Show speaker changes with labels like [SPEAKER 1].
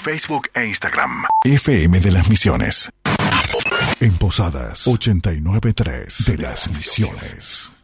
[SPEAKER 1] Facebook e Instagram. FM de las Misiones. En Posadas 89.3 de las Misiones.